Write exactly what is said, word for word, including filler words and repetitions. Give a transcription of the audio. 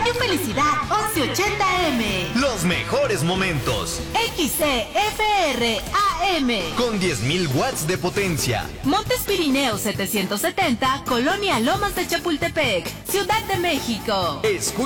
Radio Felicidad once ochenta M. Los mejores momentos. X C F R A M. Con diez mil watts de potencia. Montes Pirineos setecientos setenta, Colonia Lomas de Chapultepec, Ciudad de México. Escucha